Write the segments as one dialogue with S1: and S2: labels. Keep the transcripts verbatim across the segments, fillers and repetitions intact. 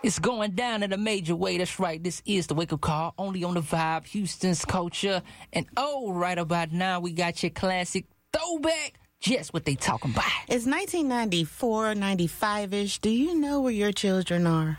S1: It's going down in a major way. That's right. This is the Wake Up Call, only on the Vibe, Houston's culture. And oh, right about now, we got your classic throwback. Just what they talking about.
S2: It's nineteen ninety-four, ninety-five-ish. Do you know where your children are?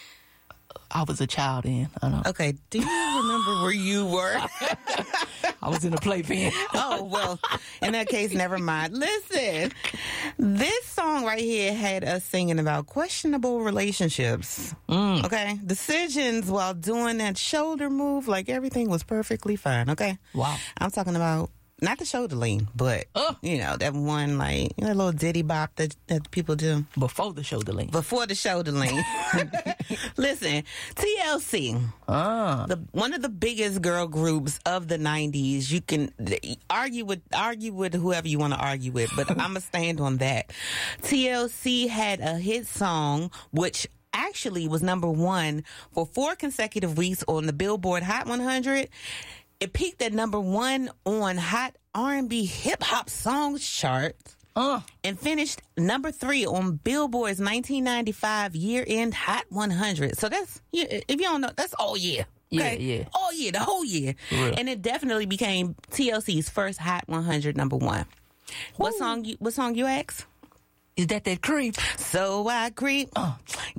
S1: I was a child then. I know.
S2: Okay. Do you remember where you were?
S1: I was in a playpen.
S2: Oh, well, in that case, never mind. Listen, this song right here had us singing about questionable relationships.
S1: Mm.
S2: Okay? Decisions while doing that shoulder move, like everything was perfectly fine. Okay?
S1: Wow.
S2: I'm talking about not the shoulder lean, but,
S1: uh.
S2: you know, that one, like, you know, little ditty bop that, that people do.
S1: Before the shoulder lean.
S2: Before the shoulder lean. Listen, T L C,
S1: ah.
S2: the one of the biggest girl groups of the nineties. You can argue with argue with whoever you want to argue with, but I'm gonna stand on that. T L C had a hit song, which actually was number one for four consecutive weeks on the Billboard Hot one hundred. It peaked at number one on Hot R and B Hip Hop Songs chart.
S1: Uh.
S2: And finished number three on Billboard's nineteen ninety-five year-end Hot one hundred. So that's, if you don't know, that's all year. Okay?
S1: Yeah, yeah.
S2: All year, the whole year. And it definitely became T L C's first Hot one hundred number one. What song you, what song you asked?
S1: Is that that creep?
S2: So I creep.
S1: Uh.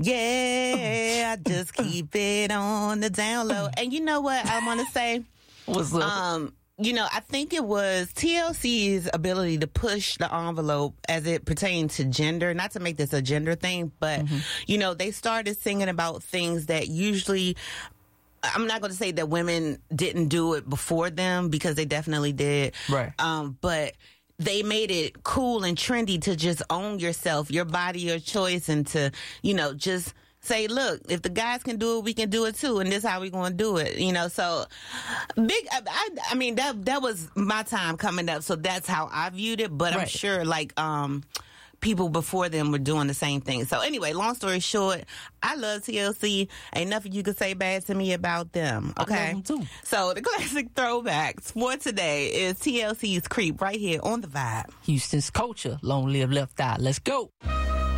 S2: Yeah, I just keep it on the down low. And you know what I want to say?
S1: What's up?
S2: Um, You know, I think it was T L C's ability to push the envelope as it pertained to gender, not to make this a gender thing, but, mm-hmm. you know, they started singing about things that usually, I'm not going to say that women didn't do it before them, because they definitely did.
S1: Right.
S2: Um, but they made it cool and trendy to just own yourself, your body, your choice, and to, you know, just say, look, if the guys can do it, we can do it too, and this is how we're going to do it, you know. So, big. I, I, I mean, that that was my time coming up, so that's how I viewed it. But right. I'm sure, like, um, people before them were doing the same thing. So, anyway, long story short, I love T L C. Ain't nothing you can say bad to me about them. Okay,
S1: I love them too.
S2: So, the classic throwbacks for today is T L C's "Creep" right here on the Vibe.
S1: Houston's culture. Long live Left Eye. Let's go.